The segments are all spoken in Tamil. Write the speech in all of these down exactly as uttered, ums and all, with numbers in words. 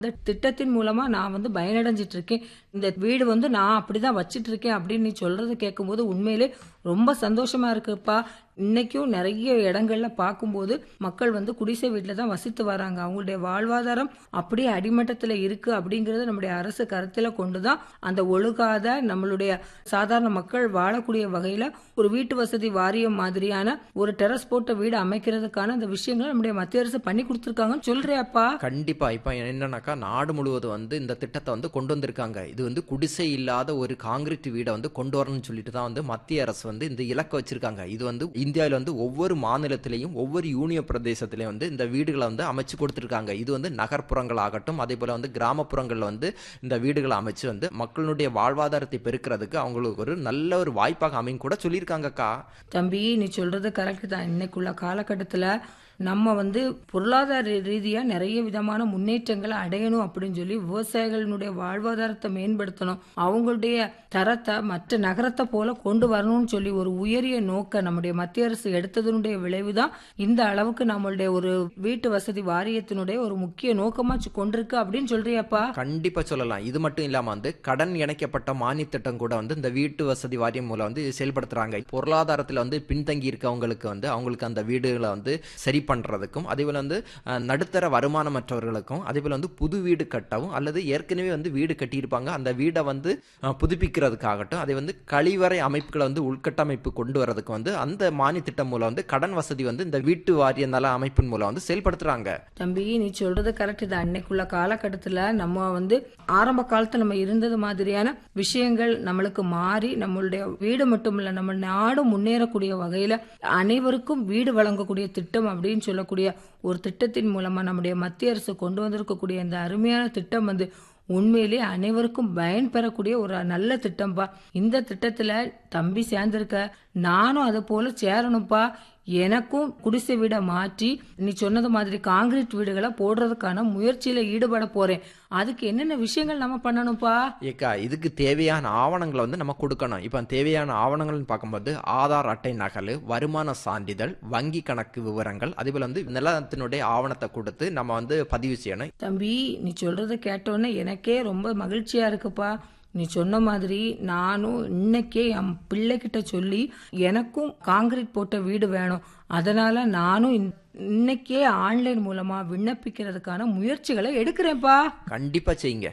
இந்த திட்டத்தின் மூலமா நான் வந்து பயனடைஞ்சிட்டு இருக்கேன். இந்த வீடு வந்து நான் அப்படிதான் வச்சிட்டு இருக்கேன் அப்படின்னு நீ சொல்றது கேட்கும்போது உண்மையிலே ரொம்ப சந்தோஷமா இருக்குப்பா. இன்னைக்கும் நிறைய இடங்கள்ல பார்க்கும்போது மக்கள் வந்து குடிசை வீட்டில தான் வசித்து வராங்க. அவங்களுடைய வாழ்வாதாரம் அப்படியே அடிமட்டத்தில் இருக்கு அப்படிங்கறது நம்முடைய அரசு கருத்துல கொண்டுதான் அந்த ஒழுகாத நம்மளுடைய சாதாரண மக்கள் வாழக்கூடிய வகையில ஒரு வீட்டு வசதி வாரியம் மாதிரியான ஒரு டெரஸ் போட்ட வீடு அமைக்கிறதுக்கான அந்த விஷயங்களை நம்முடைய மத்திய அரசு பண்ணி கொடுத்துருக்காங்கன்னு சொல்றியாப்பா? கண்டிப்பா. இப்ப என்னன்னாக்கா நாடு முழுவதும் வந்து இந்த திட்டத்தை வந்து கொண்டு வந்திருக்காங்க. இது வந்து குடிசை இல்லாத ஒரு காங்கிரீட் வீடை வந்து கொண்டு வரணும்னு சொல்லிட்டு தான் வந்து மத்திய அரசு வந்து இந்த இலக்கை வச்சிருக்காங்க. இது வந்து இந்தியாவில் வந்து ஒவ்வொரு மாநிலத்திலையும் ஒவ்வொரு யூனியன் பிரதேசத்திலையும் வந்து இந்த வீடுகளை வந்து அமைச்சு கொடுத்துருக்காங்க. இது வந்து நகர்ப்புறங்கள் ஆகட்டும், அதே போல வந்து கிராமப்புறங்கள்ல வந்து இந்த வீடுகளை அமைச்சு வந்து மக்களுடைய வாழ்வாதாரத்தை பெருக்கிறதுக்கு அவங்களுக்கு ஒரு நல்ல ஒரு வாய்ப்பாக அமையும் கூட சொல்லியிருக்காங்கக்கா. தம்பி, நீ சொல்றது கரெக்ட் தான். இன்னைக்குள்ள காலகட்டத்துல நம்ம வந்து பொருளாதார ரீதியா நிறைய விதமான முன்னேற்றங்களை அடையணும் அப்படின்னு சொல்லி விவசாயிகளுடைய வாழ்வாதாரத்தை மேம்படுத்தணும், அவங்களுடைய தரத்தை மற்ற நகரத்தை போல கொண்டு வரணும்னு சொல்லி ஒரு உயரிய நோக்க நம்முடைய மத்திய அரசு எடுத்ததனுடைய விளைவுதான் இந்த அளவுக்கு நம்மளுடைய ஒரு வீட்டு வசதி வாரியத்தினுடைய ஒரு முக்கிய நோக்கமா கொண்டிருக்கு அப்படின்னு சொல்றியாப்பா? கண்டிப்பா சொல்லலாம். இது மட்டும் இல்லாம வந்து கடன் இணைக்கப்பட்ட மானிய திட்டம் கூட வந்து இந்த வீட்டு வசதி வாரியம் மூலம் வந்து செயல்படுத்துறாங்க. பொருளாதாரத்துல வந்து பின்தங்கி இருக்கவங்களுக்கு வந்து அவங்களுக்கு அந்த வீடுகளை வந்து சரி பண்றதுக்கும், அதே போல வந்து நடுத்தர வருமானமற்றவர்களுக்கும், அதே போல வந்து புது வீடு கட்டவும் அல்லது ஏற்கனவே வந்து வீடு கட்டியிருப்பாங்க அந்த வீடை வந்து புதுப்பிக்கிறதுக்காகட்டும், அதே வந்து கழிவறை அமைப்புகளை வந்து உள்கட்டமைப்பு கொண்டு வரதுக்கு வந்து அந்த மானிய திட்டம் மூலம் வந்து கடன் வசதி வந்து இந்த வீட்டு வாரிய நல அமைப்பின் மூலம் வந்து செயல்படுத்துறாங்க. தம்பி, நீ சொல்றது கரெக்ட் தான். அன்னைக்குள்ள காலகட்டத்துல நம்ம வந்து ஆரம்ப காலத்துல நம்ம இருந்தது மாதிரியான விஷயங்கள் நம்மளுக்கு மாறி நம்மளுடைய வீடு மட்டும் இல்ல நம்ம நாடு முன்னேறக்கூடிய வகையில அனைவருக்கும் வீடு வழங்கக்கூடிய திட்டம் அப்படின்னு சொல்லக்கூடிய ஒரு திட்டத்தின் மூலமா நம்முடைய மத்திய அரசு கொண்டு வந்திருக்கக்கூடிய இந்த அருமையான திட்டம் வந்து உண்மையிலே அனைவருக்கும் பயன் பெறக்கூடிய ஒரு நல்ல திட்டம்பா. இந்த திட்டத்துல தம்பி சேர்ந்திருக்க, நானும் அதை போல சேரணும்பா. எனக்கும் குடிசை வீடை மாற்றி நீ சொன்னது மாதிரி காங்கிரீட் வீடுகளை போடுறதுக்கான முயற்சியில ஈடுபட போறேன். அதுக்கு என்னென்ன விஷயங்கள் நம்ம பண்ணணும்ப்பா? ஏக்கா, இதுக்கு தேவையான ஆவணங்களை வந்து நம்ம கொடுக்கணும். இப்ப தேவையான ஆவணங்கள்னு பார்க்கும்போது ஆதார் அட்டை நகல், வருமான சான்றிதழ், வங்கி கணக்கு விவரங்கள், அதே போல வந்து நிலத்தினுடைய ஆவணத்தை கொடுத்து நம்ம வந்து பதிவு செய்யணும். தம்பி, நீ சொல்றதை கேட்டோன்னே எனக்கே ரொம்ப மகிழ்ச்சியா இருக்குப்பா. நீ சொன்ன மாதிரி நானும் இன்னைக்கே என் பிள்ளைகிட்ட சொல்லி எனக்கும் காங்கிரீட் போட்ட வீடு வேணும், அதனால நானும் இன்னைக்கே ஆன்லைன் மூலமா விண்ணப்பிக்கிறதுக்கான முயற்சிகளை எடுக்கிறேன்ப்பா. கண்டிப்பா செய்யுங்க.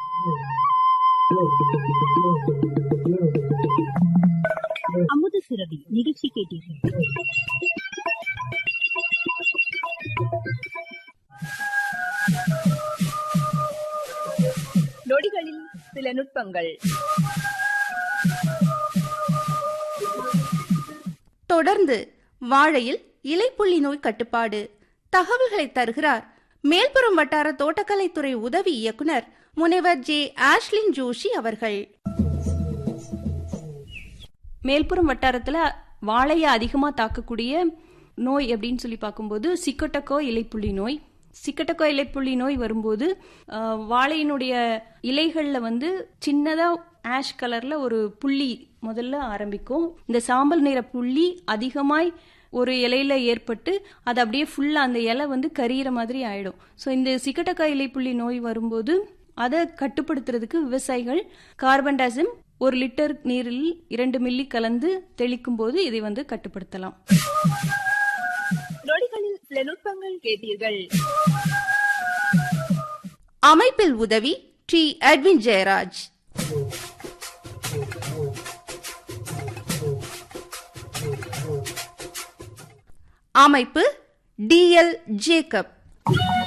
அமுத சுரபி நிகழ்ச்சி கேட்டீர்கள். நொடிகளில் சில நுட்பங்கள். தொடர்ந்து வாழையில் இலைப்புள்ளி நோய் கட்டுப்பாடு தகவல்களை தருகிறார் மேல்புறம் வட்டார தோட்டக்கலைத்துறை உதவி இயக்குனர் முனைவர் ஜே ஆஷ்லின் ஜோஷி அவர்கள். மேல்புறம் வட்டாரத்துல வாழையை அதிகமா தாக்கக்கூடிய நோய் அப்படின்னு சொல்லி பார்க்கும்போது சிக்கட்டக்கோ இலைப்புள்ளி நோய். சிக்கட்டக்கோ இலைப்புள்ளி நோய் வரும்போது வாழையினுடைய இலைகள்ல வந்து சின்னதா ஆஷ் கலர்ல ஒரு புள்ளி முதல்ல ஆரம்பிக்கும். இந்த சாம்பல் நிற புள்ளி அதிகமாய் ஒரு இலையில ஏற்பட்டு அது அப்படியே ஃபுல்லா அந்த இலை வந்து கரியிற மாதிரி ஆயிடும். ஸோ இந்த சிக்கட்டக்கோ இலைப்புள்ளி நோய் வரும்போது அதை கட்டுப்படுத்துறதுக்கு விவசாயிகள் கார்பன்டாசிம் ஒரு லிட்டர் நீரில் இரண்டு மில்லி கலந்து தெளிக்கும் போது இதை வந்து கட்டுப்படுத்தலாம். நொடிகளில் சில நுட்பங்கள் கேட்டீர்கள். அமைப்பில் உதவி டி எட்வின் ஜெயராஜ். அமைப்பு டி எல் ஜேக்கப்.